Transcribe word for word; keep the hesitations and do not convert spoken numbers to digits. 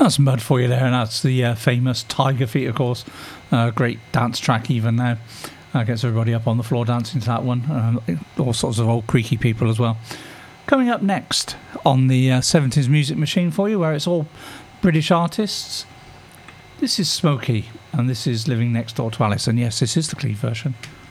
That's Mud for you there, and that's the uh, famous Tiger Feet, of course. Uh, great dance track even now. Uh, gets everybody up on the floor dancing to that one. Uh, all sorts of old creaky people as well. Coming up next on the uh, seventies Music Machine for you, where it's all British artists. This is Smokey, and this is Living Next Door to Alice. And yes, this is the Cleve version.